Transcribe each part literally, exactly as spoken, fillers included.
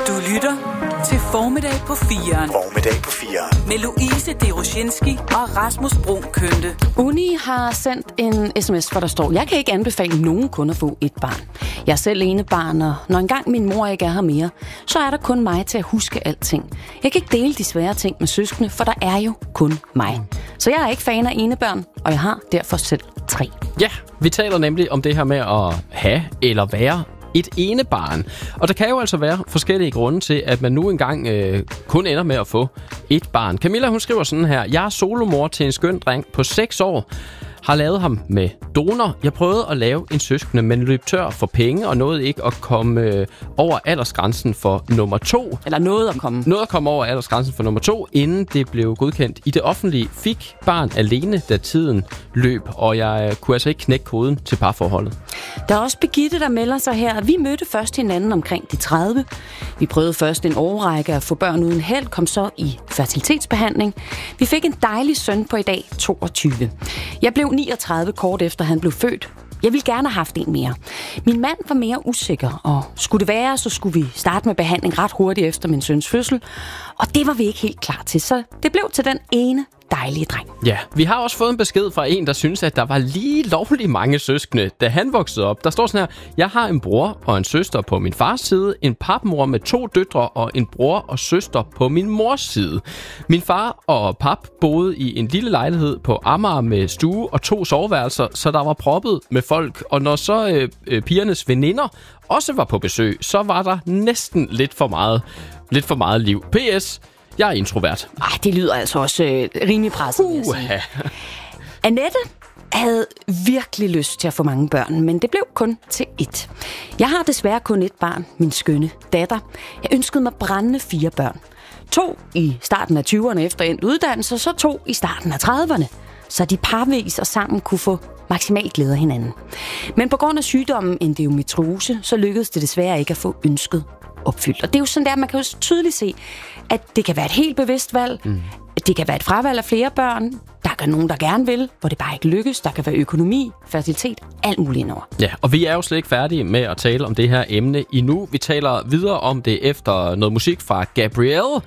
Du lytter til Formiddag på firen. Formiddag på firen. Med Louise Deroshinski og Rasmus Bruun Kønte. Uni har sendt en sms, hvor der står: jeg kan ikke anbefale nogen kun at få et barn. Jeg er selv enebarn, og når engang min mor ikke er her mere, så er der kun mig til at huske alting. Jeg kan ikke dele de svære ting med søskende, for der er jo kun mig. Så jeg er ikke fan af enebørn, og jeg har derfor selv tre. Ja, vi taler nemlig om det her med at have eller være et enebarn. Og der kan jo altså være forskellige grunde til, at man nu engang øh, kun ender med at få et barn. Camilla, hun skriver sådan her: jeg er solomor til en skøn dreng på seks år. Har lavet ham med donor. Jeg prøvede at lave en søskende, men løb tør for penge og nåede ikke at komme øh, over aldersgrænsen for nummer to. Eller nåede at komme. Nåede at komme over aldersgrænsen for nummer to, inden det blev godkendt i det offentlige. Fik barn alene, da tiden løb, og jeg kunne altså ikke knække koden til parforholdet. Der er også Birgitte, der melder sig her. Vi mødte først hinanden omkring de tredive. Vi prøvede først en årrække at få børn uden held, kom så i fertilitetsbehandling. Vi fik en dejlig søn på i dag, toogtyve. Jeg blev niogtredive kort efter han blev født. Jeg ville gerne have haft en mere. Min mand var mere usikker, og skulle det være, så skulle vi starte med behandling ret hurtigt efter min søns fødsel. Og det var vi ikke helt klar til, så det blev til den ene dejlige dreng. Ja, vi har også fået en besked fra en, der synes, at der var lige lovligt mange søskende, da han voksede op. Der står sådan her: jeg har en bror og en søster på min fars side, en papmor med to døtre og en bror og søster på min mors side. Min far og pap boede i en lille lejlighed på Amager med stue og to soveværelser, så der var proppet med folk. Og når så øh, øh, pigernes veninder også var på besøg, så var der næsten lidt for meget, lidt for meget liv. P S. Jeg er introvert. Ej, det lyder altså også øh, rimelig presset, vil jeg sige. Annette havde virkelig lyst til at få mange børn, men det blev kun til ét. Jeg har desværre kun et barn, min skønne datter. Jeg ønskede mig brændende fire børn. To i starten af tyverne efter endt uddannelse, så to i starten af trediverne. Så de parvis og sammen kunne få maksimalt glæde af hinanden. Men på grund af sygdommen endometriose, så lykkedes det desværre ikke at få ønsket opfyldt. Og det er jo sådan der, man kan jo tydeligt se, at det kan være et helt bevidst valg. Mm. Det kan være et fravalg af flere børn. Der kan nogen, der gerne vil, hvor det bare ikke lykkes. Der kan være økonomi, fertilitet, alt muligt indover. Ja, og vi er jo slet ikke færdige med at tale om det her emne endnu. Vi taler videre om det efter noget musik fra Gabrielle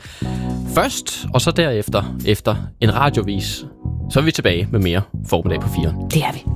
først, og så derefter efter en radiovis. Så er vi tilbage med mere Formiddag på firen. Det er vi.